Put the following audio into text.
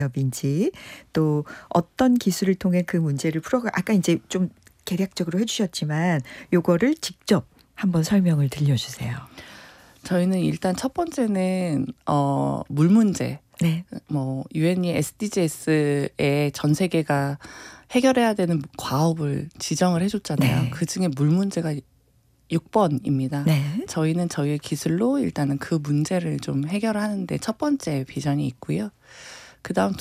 인지 또 어떤 기술을 통해 그 문제를 풀어가 아까 이제 좀 개략적으로 해 주셨지만 요거를 직접 한번 설명을 들려주세요. 저희는 일단 첫 번째는 물 문제. 네. 뭐 유엔이 SDGs에 전 세계가 해결해야 되는 과업을 지정을 해줬잖아요. 네. 그중에 물 문제가 6번입니다. 네. 저희는 저희의 기술로 일단은 그 문제를 좀 해결하는데 첫 번째 비전이 있고요. 그다음